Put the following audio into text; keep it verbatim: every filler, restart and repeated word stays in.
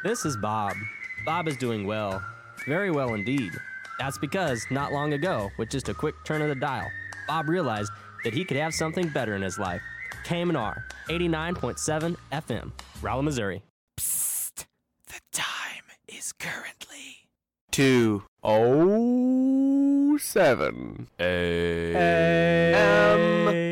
This is Bob. Bob is doing well. Very well indeed. That's because, not long ago, with just a quick turn of the dial, Bob realized that he could have something better in his life. K M N R, eighty-nine point seven F M, Rolla, Missouri. Psst. The time is currently two oh seven A M